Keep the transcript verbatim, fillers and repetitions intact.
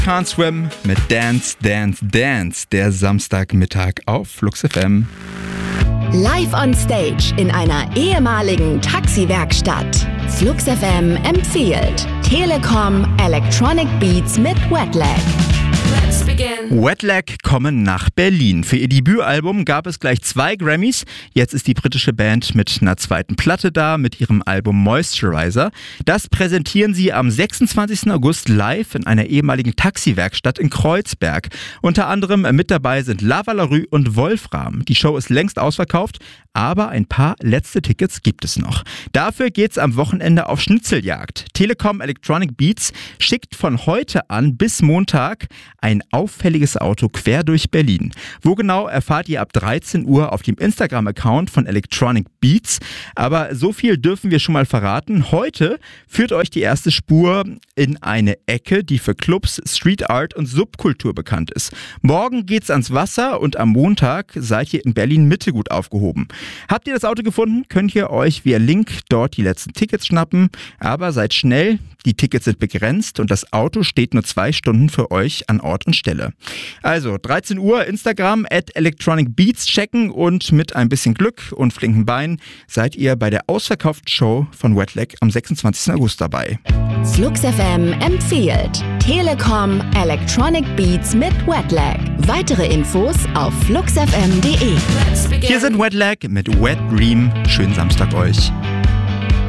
Can't Swim mit Dance, Dance, Dance. Der Samstagmittag auf Flux F M. Live on Stage in einer ehemaligen Taxiwerkstatt. Flux F M empfiehlt Telekom Electronic Beats mit Wetlag. Let's begin. Wetlag kommen nach Berlin. Für ihr Debütalbum gab es gleich zwei Grammys. Jetzt ist die britische Band mit einer zweiten Platte da, mit ihrem Album Moisturizer. Das präsentieren sie am sechsundzwanzigsten August live in einer ehemaligen Taxiwerkstatt in Kreuzberg. Unter anderem mit dabei sind Lava Larue und Wolfram. Die Show ist längst ausverkauft, aber ein paar letzte Tickets gibt es noch. Dafür geht's am Wochenende auf Schnitzeljagd. Telekom Electronic Beats schickt von heute an bis Montag ein auffälliges Auto quer durch Berlin. Wo genau, erfahrt ihr ab dreizehn Uhr auf dem Instagram-Account von Electronic Beats. Aber so viel dürfen wir schon mal verraten. Heute führt euch die erste Spur in eine Ecke, die für Clubs, Street Art und Subkultur bekannt ist. Morgen geht's ans Wasser und am Montag seid ihr in Berlin Mitte gut aufgehoben. Habt ihr das Auto gefunden, könnt ihr euch via Link dort die letzten Tickets schnappen. Aber seid schnell, die Tickets sind begrenzt und das Auto steht nur zwei Stunden für euch an Ort und Stelle. Also dreizehn Uhr Instagram at Electronic Beats checken und mit ein bisschen Glück und flinken Beinen seid ihr bei der ausverkauften Show von Wetlag am sechsundzwanzigsten August dabei. Flux F M empfiehlt Telekom Electronic Beats mit Wetlag. Weitere Infos auf flux f m punkt d e. Let's begin. Hier sind Wetlag mit Wet Dream. Schönen Samstag euch.